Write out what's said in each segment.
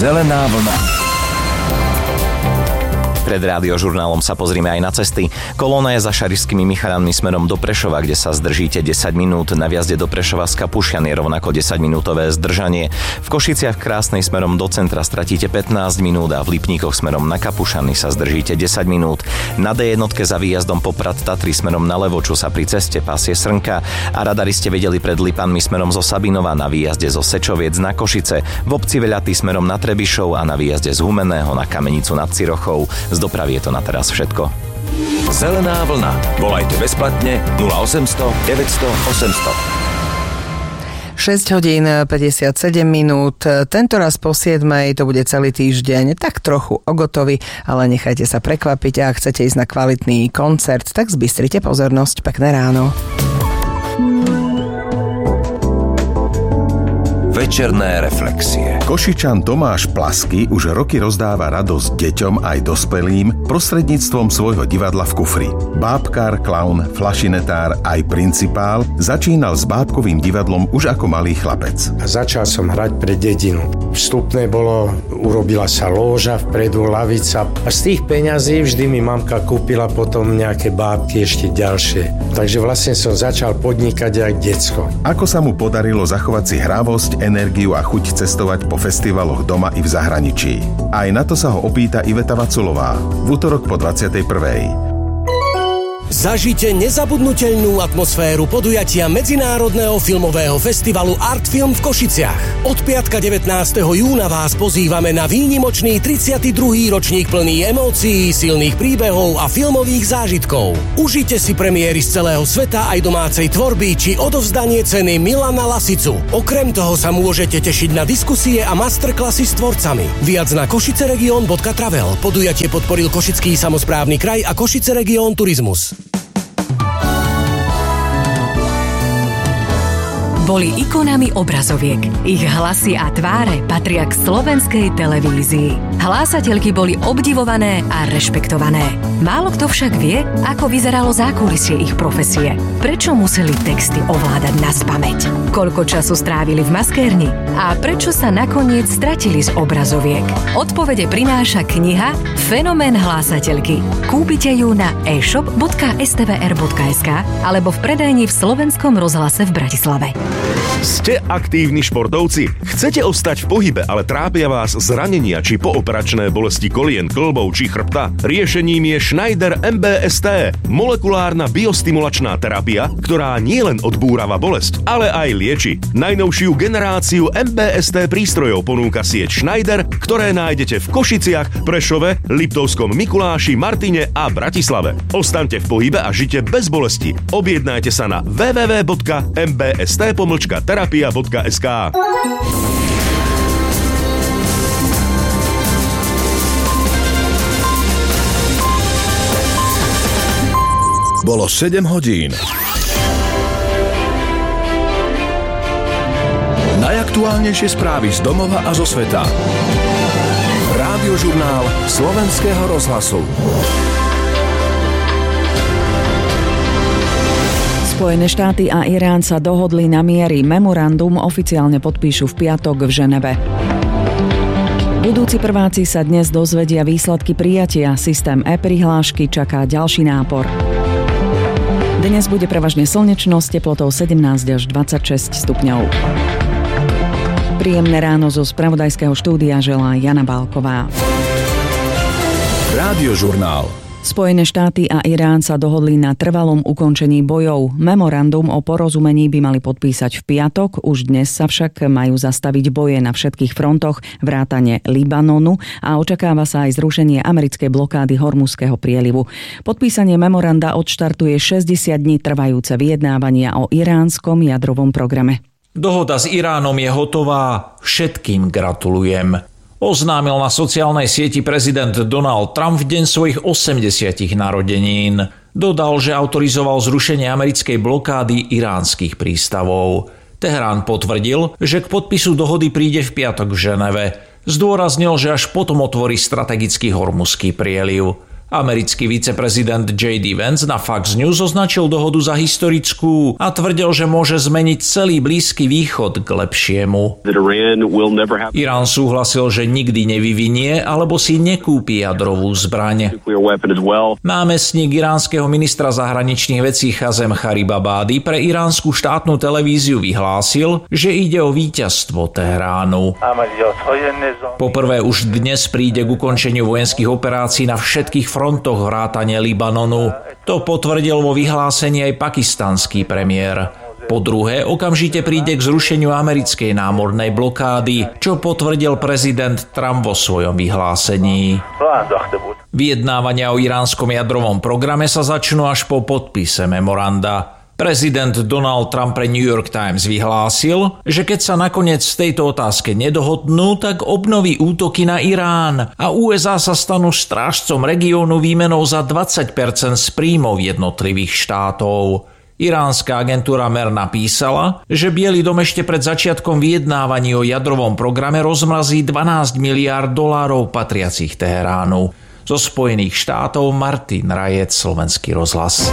Zelená vlna. Pred rádiožurnálom sa pozrime aj na cesty. Kolóna je za Šarišskými Michaľanmi smerom do Prešova, kde sa zdržíte 10 minút. Na vjazde do Prešova z Kapušian je rovnako 10-minútové zdržanie. V Košiciach Krásnej smerom do centra stratíte 15 minút a v Lipníkoch smerom na Kapušany sa zdržíte 10 minút. Na D1 za výjazdom Poprad Tatry smerom na Levoču sa pri ceste pasie srnka a radari ste vedeli pred Lipanmi smerom zo Sabinova na výjazde zo Sečoviec na Košice, v obci Veľaty smerom na Trebišov a na výjazde z Humenného na Kamenicu nad Cirochou. Z dopravy je to na teraz všetko. Zelená vlna. Volajte bezplatne 0800 900 800. 6 hodín 57 minút. Tento raz po 7 to bude celý týždeň, tak trochu ogotový, ale nechajte sa prekvapiť a ak chcete ísť na kvalitný koncert, tak zbystrite pozornosť. Pekné ráno. Večerné reflexie. Košičan Tomáš Plasky už roky rozdáva radosť deťom aj dospelým prostredníctvom svojho divadla v kufri. Bábkár, klaun, flašinetár aj principál začínal s bábkovým divadlom už ako malý chlapec. Začal som hrať pre dedinu. Vstupné bolo, urobila sa lóža, vpredu lavica a z tých peňazí vždy mi mamka kúpila potom nejaké bábky ešte ďalšie. Takže vlastne som začal podnikať aj decko. Ako sa mu podarilo zachovať si hravosť, energiu a chuť cestovať po festivaloch doma i v zahraničí. Aj na to sa ho opýta Iveta Vaculová v utorok po 21. Zažite nezabudnuteľnú atmosféru podujatia Medzinárodného filmového festivalu Artfilm v Košiciach. Od piatka 19. júna vás pozývame na výnimočný 32. ročník plný emócií, silných príbehov a filmových zážitkov. Užite si premiéry z celého sveta aj domácej tvorby či odovzdanie ceny Milana Lasicu. Okrem toho sa môžete tešiť na diskusie a masterclassy s tvorcami. Viac na košiceregion.travel. Podujatie podporil Košický samosprávny kraj a Košice Región Turizmus. Boli ikonami obrazoviek. Ich hlasy a tváre patria k slovenskej televízii. Hlásateľky boli obdivované a rešpektované. Málo kto však vie, ako vyzeralo zákulisie ich profesie. Prečo museli texty ovládať naspamäť? Koľko času strávili v maskérni? A prečo sa nakoniec stratili z obrazoviek? Odpovede prináša kniha Fenomén hlásateľky. Kúpite ju na e-shop.stvr.sk alebo v predajni v Slovenskom rozhlase v Bratislave. Ste aktívni športovci? Chcete ostať v pohybe, ale trápia vás zranenia či pooperačné bolesti kolien, kĺbov či chrbta? Riešením je Schneider MBST, molekulárna biostimulačná terapia, ktorá nielen odbúrava bolesť, ale aj lieči. Najnovšiu generáciu MBST prístrojov ponúka sieť Schneider, ktoré nájdete v Košiciach, Prešove, Liptovskom Mikuláši, Martine a Bratislave. Ostaňte v pohybe a žite bez bolesti. Objednajte sa na www.mbst-terapia.sk. Bolo 7 hodín. Najaktuálnejšie správy z domova a zo sveta. Rádiožurnál Slovenského rozhlasu. Spojené štáty a Irán sa dohodli na miery. Memorandum oficiálne podpíšu v piatok v Ženeve. Budúci prváci sa dnes dozvedia výsledky prijatia. Systém e-prihlášky čaká ďalší nápor. Dnes bude prevažne slnečno s teplotou 17 až 26 stupňov. Príjemné ráno zo spravodajského štúdia želá Jana Bálková. Rádiožurnál. Spojené štáty a Irán sa dohodli na trvalom ukončení bojov. Memorandum o porozumení by mali podpísať v piatok, už dnes sa však majú zastaviť boje na všetkých frontoch, vrátane Libanonu a očakáva sa aj zrušenie americkej blokády Hormuzského prielivu. Podpísanie memoranda odštartuje 60 dní trvajúce vyjednávania o iránskom jadrovom programe. Dohoda s Iránom je hotová, všetkým gratulujem. Oznámil na sociálnej sieti prezident Donald Trump v deň svojich 80 narodenín. Dodal, že autorizoval zrušenie americkej blokády iránskych prístavov. Teherán potvrdil, že k podpisu dohody príde v piatok v Ženeve. Zdôraznil, že až potom otvorí strategický Hormuzský prieliv. Americký viceprezident J.D. Vance na Fox News označil dohodu za historickú a tvrdil, že môže zmeniť celý Blízky východ k lepšiemu. Irán súhlasil, že nikdy nevyvinie alebo si nekúpi jadrovú zbraň. Námestník iránskeho ministra zahraničných vecí Chazem Charibabadi pre iránsku štátnu televíziu vyhlásil, že ide o víťazstvo Teheránu. Poprvé už dnes príde k ukončeniu vojenských operácií na všetkých frontoch vrátane Libanonu. To potvrdil vo vyhlásení aj pakistanský premiér. Po druhé, okamžite príde k zrušeniu americkej námornej blokády, čo potvrdil prezident Trump vo svojom vyhlásení. Vyjednávania o iránskom jadrovom programe sa začnú až po podpise memoranda. Prezident Donald Trump pre New York Times vyhlásil, že keď sa nakoniec v tejto otázke nedohodnú, tak obnoví útoky na Irán a USA sa stanú strážcom regiónu výmenou za 20% z príjmov jednotlivých štátov. Iránska agentúra MER napísala, že Biely dom ešte pred začiatkom vyjednávaní o jadrovom programe rozmrazí $12 miliárd patriacich Teheránu. Zo Spojených štátov Martin Rajec, Slovenský rozhlas.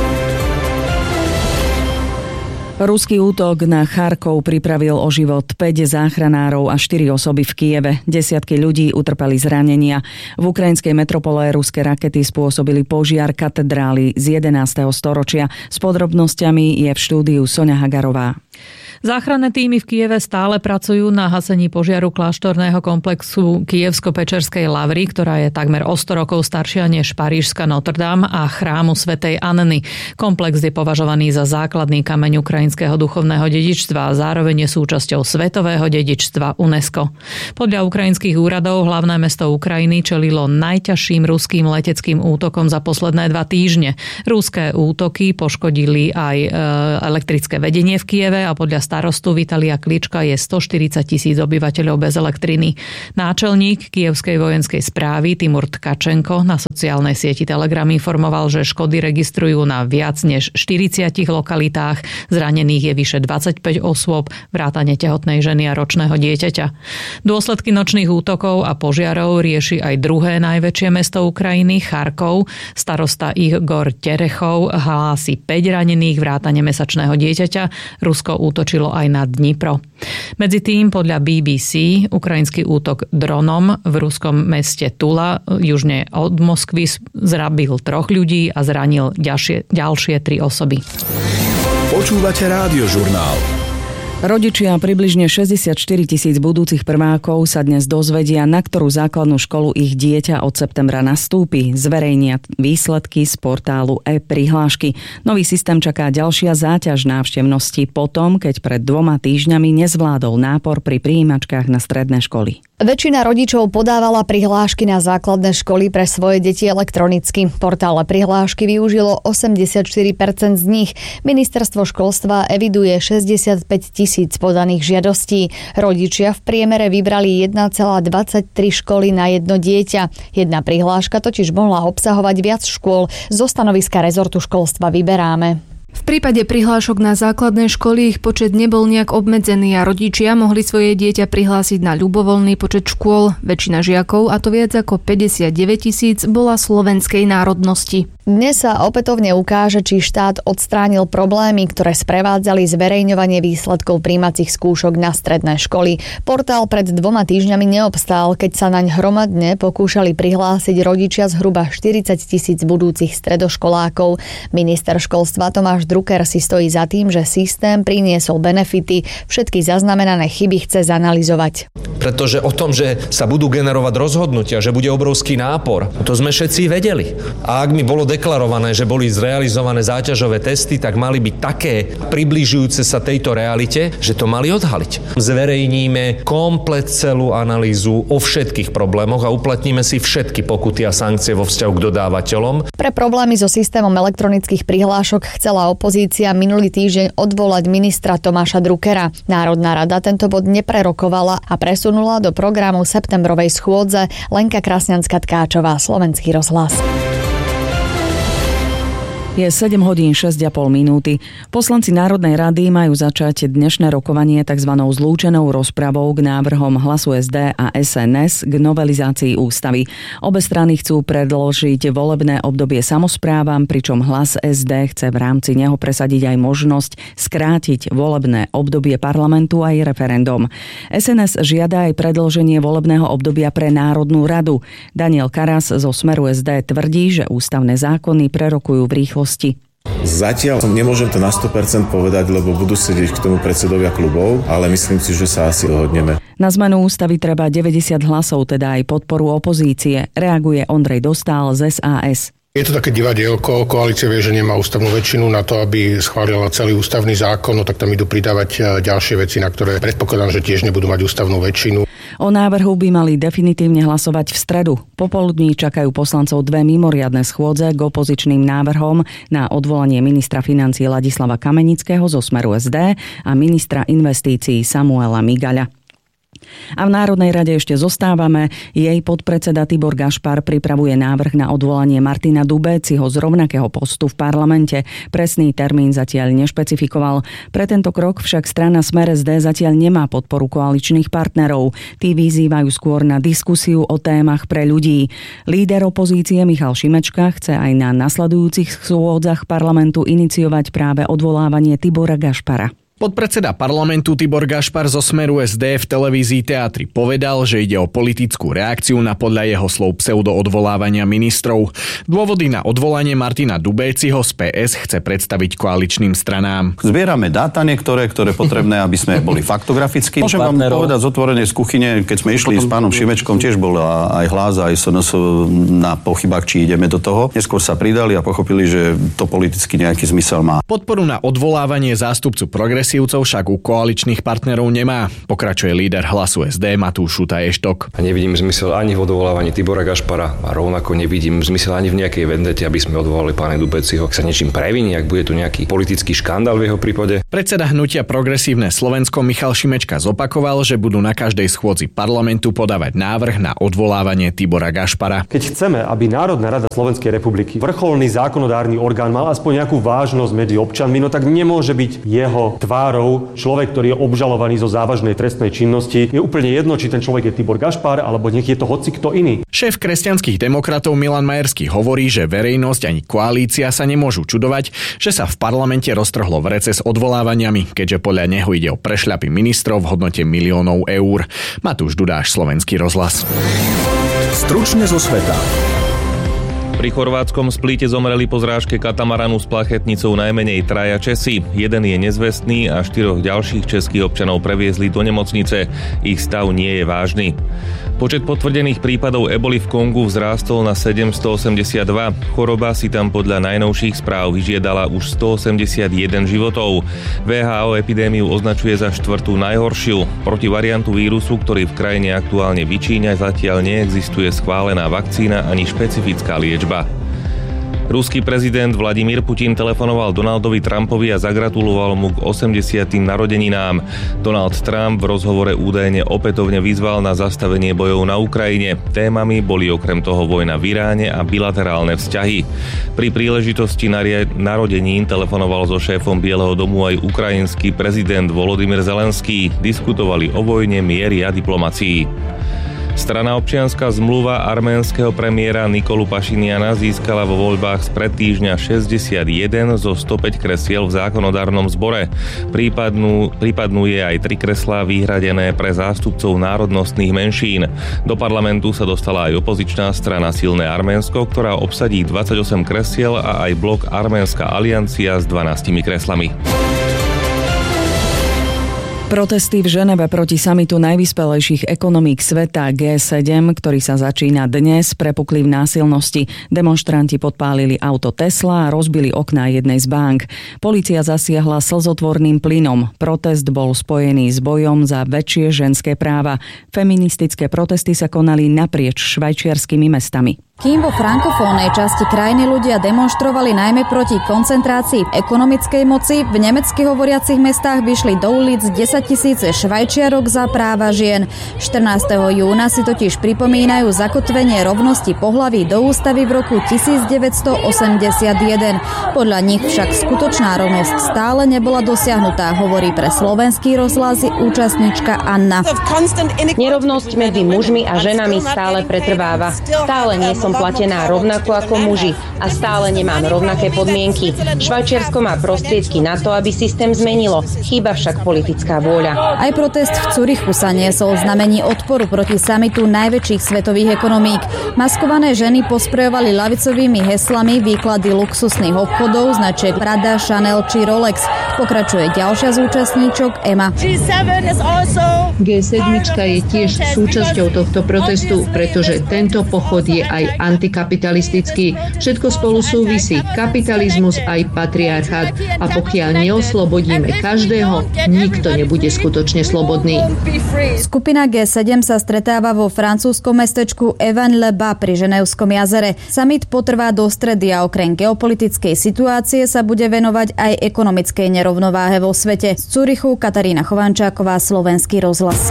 Ruský útok na Charkov pripravil o život 5 záchranárov a 4 osoby v Kieve. Desiatky ľudí utrpeli zranenia. V ukrajinskej metropole ruské rakety spôsobili požiar katedrály z 11. storočia. S podrobnosťami je v štúdiu Soňa Hagarová. Záchranné tímy v Kieve stále pracujú na hasení požiaru kláštorného komplexu Kievsko-Pečerskej lavry, ktorá je takmer o 100 rokov staršia než parížska Notre Dame a chrámu svätej Anny. Komplex je považovaný za základný kameň ukrajinského duchovného dedičstva a zároveň je súčasťou svetového dedičstva UNESCO. Podľa ukrajinských úradov hlavné mesto Ukrajiny čelilo najťažším ruským leteckým útokom za posledné 2 týždne. Ruské útoky poškodili aj elektrické vedenie v Kieve a podľa starostu Vitalia Klička je 140 000 obyvateľov bez elektriny. Náčelník Kievskej vojenskej správy Timur Tkačenko na sociálnej sieti Telegram informoval, že škody registrujú na viac než 40 lokalitách. Zranených je vyše 25 osôb, vrátane tehotnej ženy a ročného dieťaťa. Dôsledky nočných útokov a požiarov rieši aj druhé najväčšie mesto Ukrajiny, Charkov. Starosta Igor Terechov hlási 5 ranených, vrátane mesačného dieťaťa. Rusko útočilo aj na Dnipro. Medzi tým podľa BBC ukrajinský útok dronom v ruskom meste Tula južne od Moskvy zrabil 3 ľudí a zranil ďalšie 3 osoby. Počúvate Rádiožurnál. Rodičia približne 64 000 budúcich prvákov sa dnes dozvedia, na ktorú základnú školu ich dieťa od septembra nastúpi. Zverejnia výsledky z portálu e-prihlášky. Nový systém čaká ďalšia záťaž návštevnosti potom, keď pred 2 týždňami nezvládol nápor pri prijímačkách na stredné školy. Väčšina rodičov podávala prihlášky na základné školy pre svoje deti elektronicky. Portále prihlášky využilo 84% z nich. Ministerstvo školstva eviduje 65 000 podaných žiadostí. Rodičia v priemere vybrali 1,23 školy na jedno dieťa. Jedna prihláška totiž mohla obsahovať viac škôl. Zo stanoviska rezortu školstva vyberáme. V prípade prihlášok na základné školy ich počet nebol nejak obmedzený a rodičia mohli svoje dieťa prihlásiť na ľubovoľný počet škôl. Väčšina žiakov, a to viac ako 59 000, bola slovenskej národnosti. Dnes sa opätovne ukáže, či štát odstránil problémy, ktoré sprevádzali zverejňovanie výsledkov prijímacích skúšok na stredné školy. Portál pred 2 týždňami neobstál, keď sa naň hromadne pokúšali prihlásiť rodičia zhruba 40 000 budúcich stredoškolákov. Minister školstva Tomáš Drucker si stojí za tým, že systém priniesol benefity. Všetky zaznamenané chyby chce zanalyzovať. Pretože o tom, že sa budú generovať rozhodnutia, že bude obrovský nápor, to sme všetci vedeli. A ak mi bolo deklarované, že boli zrealizované záťažové testy, tak mali byť také približujúce sa tejto realite, že to mali odhaliť. Zverejníme komplet celú analýzu o všetkých problémoch a uplatníme si všetky pokuty a sankcie vo vzťahu k dodávateľom. Pre problémy so systémom elektronických prihlášok chcela opozícia minulý týždeň odvolať ministra Tomáša Druckera. Národná rada tento bod neprerokovala a presunula do programu septembrovej schôdze. Lenka Krasňanská-Tkáčová, Slovenský rozhlas. Je 7 hodín 6,5 minúty. Poslanci Národnej rady majú začať dnešné rokovanie tzv. Zlúčenou rozpravou k návrhom Hlasu SD a SNS k novelizácii ústavy. Obe strany chcú predložiť volebné obdobie samosprávam, pričom Hlas SD chce v rámci neho presadiť aj možnosť skrátiť volebné obdobie parlamentu aj referendum. SNS žiada aj predĺženie volebného obdobia pre Národnú radu. Daniel Karas zo Smeru SD tvrdí, že ústavné zákony prerokujú v rýchlosti. Zatiaľ nemôžem to na 100% povedať, lebo budú sedieť k tomu predsedovia klubov, ale myslím si, že sa asi dohodneme. Na zmenu ústavy treba 90 hlasov, teda aj podporu opozície. Reaguje Ondrej Dostál z SAS. Je to také divadielko, koalícia vie, že nemá ústavnú väčšinu na to, aby schválila celý ústavný zákon, no tak tam idú pridávať ďalšie veci, na ktoré predpokladám, že tiež nebudú mať ústavnú väčšinu. O návrhu by mali definitívne hlasovať v stredu. Popoludní čakajú poslancov 2 mimoriadne schôdze k opozičným návrhom na odvolanie ministra financií Ladislava Kamenického zo Smeru SD a ministra investícií Samuela Migaľa. A v Národnej rade ešte zostávame. Jej podpredseda Tibor Gašpar pripravuje návrh na odvolanie Martina Dubéciho z rovnakého postu v parlamente. Presný termín zatiaľ nešpecifikoval. Pre tento krok však strana Smer SD zatiaľ nemá podporu koaličných partnerov. Tí vyzývajú skôr na diskusiu o témach pre ľudí. Líder opozície Michal Šimečka chce aj na nasledujúcich schôdzach parlamentu iniciovať práve odvolávanie Tibora Gašpara. Podpredseda parlamentu Tibor Gašpar zo Smeru SD v televízii Teatri povedal, že ide o politickú reakciu na podľa jeho slov pseudo-odvolávania ministrov. Dôvody na odvolanie Martina Dubéciho z PS chce predstaviť koaličným stranám. Zbierame dáta niektoré, ktoré potrebné, aby sme boli faktografickí. Môžem vám povedať z otvorenej z kuchyne, keď sme išli s pánom Šimečkom, tiež bol aj Hlas, aj SNS na pochybách, či ideme do toho. Neskôr sa pridali a pochopili, že to politicky nejaký zmysel má. Podporu na odvolávanie zástupcu Progresívcov však u koaličných partnerov nemá. Pokračuje líder Hlasu SD Matúš Šutaj-Eštok. A nevidím zmysel ani v odvolávaní Tibora Gašpara a rovnako nevidím zmysel ani v nejakej vendete, aby sme odvolali pána Dubéciho. Ak sa niečím previní, ak bude tu nejaký politický škandál v jeho prípade. Predseda hnutia Progresívne Slovensko Michal Šimečka zopakoval, že budú na každej schôdzi parlamentu podávať návrh na odvolávanie Tibora Gašpara. Keď chceme, aby Národná rada Slovenskej republiky, vrcholný zákonodárny orgán, mal aspoň nejakú vážnosť medzi občanmi, no tak nemôže byť jeho tvárou človek, ktorý je obžalovaný zo závažnej trestnej činnosti. Je úplne jedno, či ten človek je Tibor Gašpar, alebo nech je to hoci kto iný. Šéf kresťanských demokratov Milan Majerský hovorí, že verejnosť ani koalícia sa nemôžu čudovať, že sa v parlamente roztrhlo vrece s odvolávaniami, keďže podľa neho ide o prešľapy ministrov v hodnote miliónov eur. Matúš Dudáš, Slovenský rozhlas. Stručne zo sveta. Pri chorvátskom Splíte zomreli po zrážke katamaranu s plachetnicou najmenej 3 Česi. Jeden je nezvestný a 4 ďalších českých občanov previezli do nemocnice. Ich stav nie je vážny. Počet potvrdených prípadov eboli v Kongu vzrástol na 782. Choroba si tam podľa najnovších správ vyžiadala už 181 životov. WHO epidémiu označuje za 4. najhoršiu. Proti variantu vírusu, ktorý v krajine aktuálne vyčíňa, zatiaľ neexistuje schválená vakcína ani špecifická liečba. Ruský prezident Vladimír Putin telefonoval Donaldovi Trumpovi a zagratuloval mu k 80. narodeninám. Donald Trump v rozhovore údajne opätovne vyzval na zastavenie bojov na Ukrajine. Témami boli okrem toho vojna v Iráne a bilaterálne vzťahy. Pri príležitosti narodenín telefonoval so šéfom Bieleho domu aj ukrajinský prezident Volodymyr Zelenský. Diskutovali o vojne, mieri a diplomácii. Strana Občianska zmluva arménskeho premiéra Nikolu Pašiniana získala vo voľbách spred týždňa 61 zo 105 kresiel v zákonodárnom zbore. Prípadnú je aj 3 kreslá vyhradené pre zástupcov národnostných menšín. Do parlamentu sa dostala aj opozičná strana Silné Arménsko, ktorá obsadí 28 kresiel a aj blok Arménska aliancia s 12 kreslami. Protesty v Ženeve proti samitu najvyspelejších ekonomík sveta G7, ktorý sa začína dnes, prepukli v násilnosti. Demonštranti podpálili auto Tesla a rozbili okná jednej z bank. Polícia zasiahla slzotvorným plynom. Protest bol spojený s bojom za väčšie ženské práva. Feministické protesty sa konali naprieč švajčiarskymi mestami. Kým vo frankofónnej časti krajiny ľudia demonštrovali najmä proti koncentrácii ekonomickej moci, v nemecky hovoriacich mestách vyšli do ulic 10 000 Švajčiarok za práva žien. 14. júna si totiž pripomínajú zakotvenie rovnosti pohlaví do ústavy v roku 1981. Podľa nich však skutočná rovnosť stále nebola dosiahnutá, hovorí pre Slovenský rozhlas účastníčka Anna. Nerovnosť medzi mužmi a ženami stále pretrváva. Stále nie som platená rovnako ako muži a stále nemám rovnaké podmienky. Švajčiarsko má prostriedky na to, aby systém zmenilo. Chýba však politická vôľa. Aj protest v Curychu sa niesol v znamení odporu proti samitu najväčších svetových ekonomík. Maskované ženy posprejovali ľavicovými heslami výklady luxusných obchodov značiek Prada, Chanel či Rolex. Pokračuje ďalšia z účastníčok Ema. G7 je tiež súčasťou tohto protestu, pretože tento pochod je aj antikapitalistický. Všetko spolu súvisí. Kapitalizmus aj patriarchát. A pokiaľ neoslobodíme každého, nikto nebude skutočne slobodný. Skupina G7 sa stretáva vo francúzskom mestečku Evan-le-Bas pri Ženevskom jazere. Summit potrvá do stredy a okrem geopolitickej situácie sa bude venovať aj ekonomickej nerovnováhe vo svete. Z Curychu Katarína Chovančáková, Slovenský rozhlas.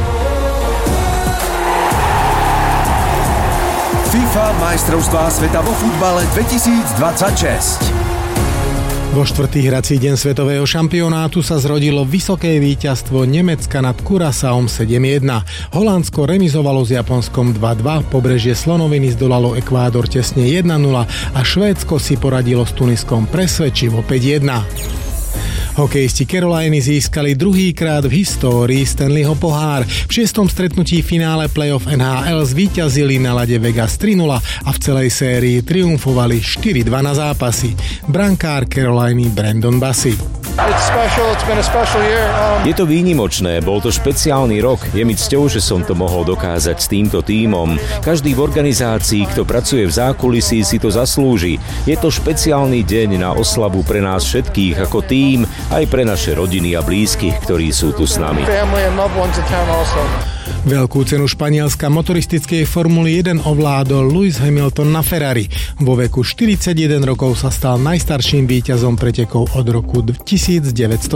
FIFA majstrovstvá sveta vo futbale 2026. Vo štvrtý hrací deň svetového šampionátu sa zrodilo vysoké víťazstvo Nemecka nad Curaçaom 7-1. Holandsko remizovalo s Japonskom 2-2, pobrežie Slonoviny zdolalo Ekvádor tesne 1-0 a Švédsko si poradilo s Tuniskom presvedčivo 5-1. Hokejisti Caroliny získali druhýkrát v histórii Stanleyho pohár. V 6. stretnutí finále playoff NHL zvíťazili na ľade Vegas 3-0 a v celej sérii triumfovali 4-2 na zápasy. Brankár Caroliny Brandon Bassi. Je to výnimočné, bol to špeciálny rok. Je mi cťou, že som to mohol dokázať s týmto tímom. Každý v organizácii, kto pracuje v zákulisí, si to zaslúži. Je to špeciálny deň na oslavu pre nás všetkých ako tím, aj pre naše rodiny a blízkych, ktorí sú tu s nami. Veľkú cenu španielska motoristickej Formuly 1 ovládol Lewis Hamilton na Ferrari. Vo veku 41 rokov sa stal najstarším víťazom pretekov od roku 1970.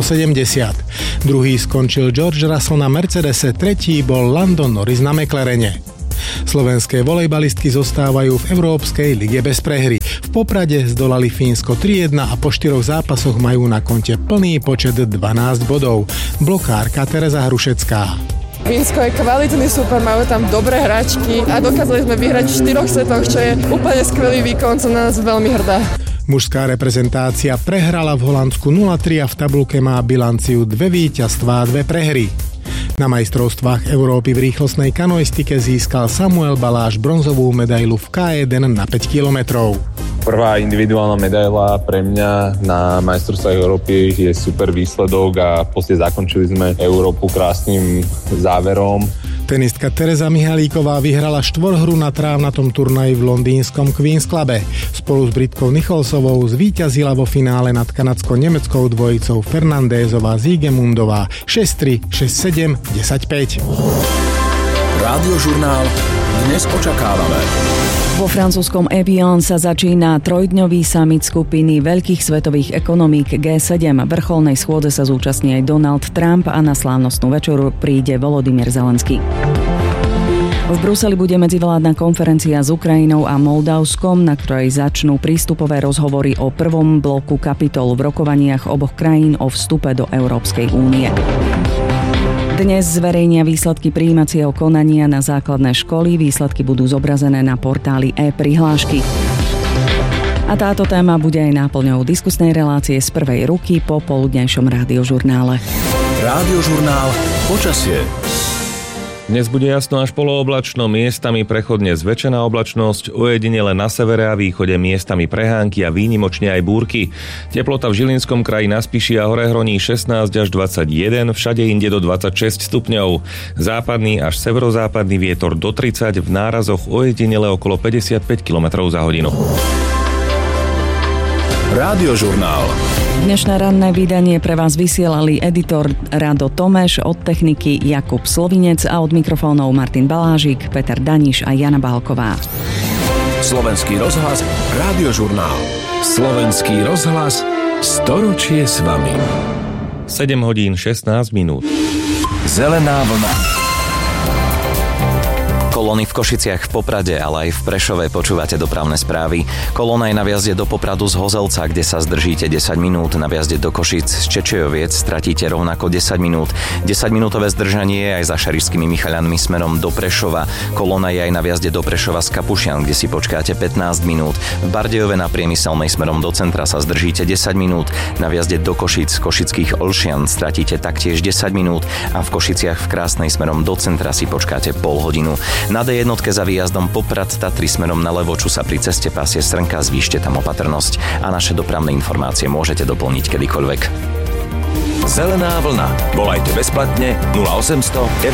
Druhý skončil George Russell na Mercedese, tretí bol Lando Norris na McLarene. Slovenské volejbalistky zostávajú v Európskej lige bez prehry. V Poprade zdolali Fínsko 3-1 a po 4 zápasoch majú na konte plný počet 12 bodov. Blokárka Tereza Hrušecká. Fínsko je kvalitný super, majú tam dobré hráčky a dokázali sme vyhrať v 4 setoch, čo je úplne skvelý výkon, som na nás veľmi hrdá. Mužská reprezentácia prehrala v Holandsku 0-3 a v tabulke má bilanciu 2 víťazstvá a 2 prehry. Na majstrovstvách Európy v rýchlostnej kanoistike získal Samuel Baláš bronzovú medailu v K1 na 5 kilometrov. Prvá individuálna medaila pre mňa na majstrovstvách Európy je super výsledok a poste zakončili sme Európu krásnym záverom. Tenistka Tereza Mihalíková vyhrala štvorhru na trávnatom turnaji v londýnskom Queen's Clube. Spolu s Britkou Nicholsovou zvíťazila vo finále nad kanadsko-nemeckou dvojicou Fernandézová Siegemundová 6-3, 6-7, 10-5. Rádiožurnál dnes očakávame. Vo francúzskom Evian sa začína trojdňový summit skupiny veľkých svetových ekonomík G7. Vrcholnej schôdze sa zúčastní aj Donald Trump a na slávnostnú večeru príde Volodymyr Zelenský. V Bruseli bude medzivládna konferencia s Ukrajinou a Moldavskom, na ktorej začnú prístupové rozhovory o prvom bloku kapitol v rokovaniach oboch krajín o vstupe do Európskej únie. Dnes zverejnia výsledky prijímacieho konania na základné školy. Výsledky budú zobrazené na portáli e-prihlášky. A táto téma bude aj náplňou diskusnej relácie z prvej ruky po poludnejšom rádiožurnále. Rádiožurnál počasie. Dnes bude jasno až polooblačno, miestami prechodne zväčšená oblačnosť, ojedinele na severe a východe miestami prehánky a výnimočne aj búrky. Teplota v Žilinskom kraji na Spiši a Horehroní 16 až 21, všade inde do 26 stupňov. Západný až severozápadný vietor do 30, v nárazoch ojedinele okolo 55 km za hodinu. Rádiožurnál. Dnešné ranné vydanie pre vás vysielali editor Rado Tomeš, od techniky Jakub Slovinec a od mikrofónov Martin Balážik, Peter Daniš a Jana Bálková. Slovenský rozhlas, Radiožurnál. Slovenský rozhlas, storočie s vami. 7 hodín 16 minút. Zelená vlna. Kolóny v Košiciach, v Poprade, ale aj v Prešove počúvate dopravné správy. Kolóna je na vjazde do Popradu z Hozelca, kde sa zdržíte 10 minút. Na vjazde do Košic z Čečejoviec stratíte rovnako 10 minút. 10-minútové zdržanie je aj za Šarišskými Michaľanmi smerom do Prešova. Kolóna je aj na vjazde do Prešova z Kapušian, kde si počkáte 15 minút. V Bardejove na Priemyselnej smerom do centra sa zdržíte 10 minút. Na vjazde do Košic z Košických Olšian stratíte taktiež 10 minút a v Košiciach v Krásnej smerom do centra si počkáte pol hodinu. Na D1 za výjazdom Poprad Tatry smerom na Levoču sa pri ceste pasie Srnka, zvýšte tam opatrnosť a naše dopravné informácie môžete doplniť kedykoľvek. Zelená vlna. Volajte bezplatne 0800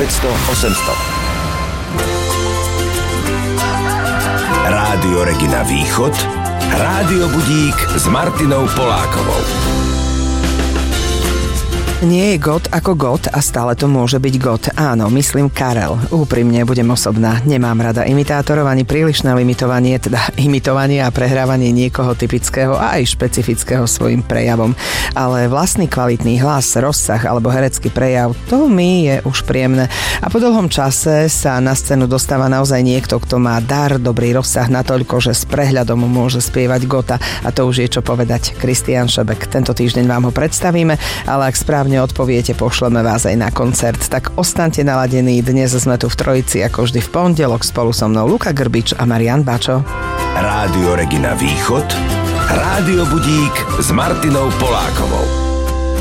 900 800. Rádio Regina Východ. Rádio Budík s Martinou Polákovou. Nie je God ako God a stále to môže byť God. Áno, myslím Karel. Úprimne budem osobná. Nemám rada imitátorov ani prílišné imitovanie a prehrávanie niekoho typického a aj špecifického svojim prejavom. Ale vlastný kvalitný hlas, rozsah alebo herecký prejav, to mi je už príjemné. A po dlhom čase sa na scénu dostáva naozaj niekto, kto má dar, dobrý rozsah natoľko, že s prehľadom môže spievať Gota. A to už je čo povedať. Kristián Šebek. Tento týždeň vám ho predstavíme, ale ak správne odpoviete, pošleme vás aj na koncert. Tak ostaňte naladení, dnes sme tu v trojici ako vždy v pondelok, spolu so mnou Luka Grbič a Marian Bačo. Rádio Regina Východ, Rádio Budík s Martinou Polákovou.